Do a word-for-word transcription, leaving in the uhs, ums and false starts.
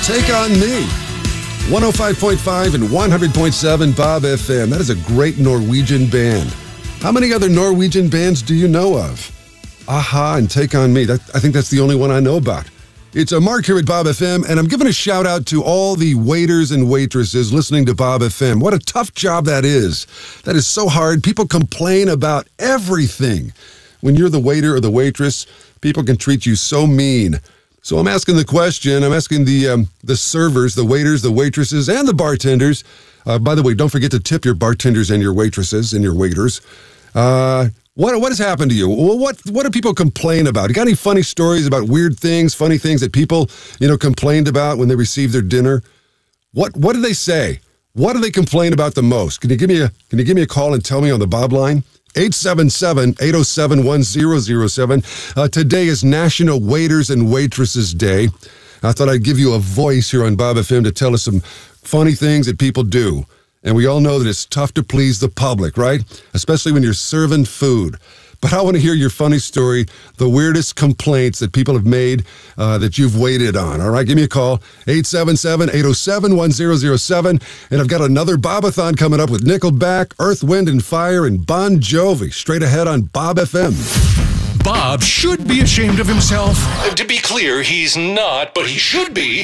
Take On Me. one oh five point five and one hundred point seven Bob F M. That is a great Norwegian band. How many other Norwegian bands do you know of? Aha and Take On Me. That, I think that's the only one I know about. It's a Mark here at Bob F M, and I'm giving a shout out to all the waiters and waitresses listening to Bob F M. What a tough job that is. That is so hard. People complain about everything. When you're the waiter or the waitress, people can treat you so mean. So I'm asking the question, I'm asking the um, the servers, the waiters, the waitresses, and the bartenders. Uh, by the way, don't forget to tip your bartenders and your waitresses and your waiters. Uh, what what has happened to you? What what do people complain about? You got any funny stories about weird things, funny things that people, you know, complained about when they received their dinner? What what do they say? What do they complain about the most? Can you give me a Can you give me a call and tell me on the Bob line? eight seven seven, eight oh seven, one oh oh seven. Uh, today is National Waiters and Waitresses Day. I thought I'd give you a voice here on Bob F M to tell us some funny things that people do. And we all know that it's tough to please the public, right? Especially when you're serving food. But I want to hear your funny story, the weirdest complaints that people have made uh, that you've waited on. All right, give me a call, eight seven seven, eight oh seven, one oh oh seven. And I've got another Bobathon coming up with Nickelback, Earth, Wind and Fire, and Bon Jovi. Straight ahead on Bob F M. Bob should be ashamed of himself. To be clear, he's not, but he should be.